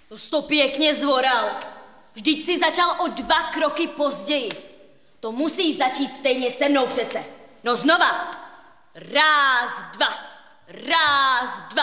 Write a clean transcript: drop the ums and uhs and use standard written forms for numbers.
To jsi to pěkně zvoral. Vždyť jsi začal o 2 kroky později. To musí začít stejně se mnou přece. No znova. Raz, 2. Raz, 2.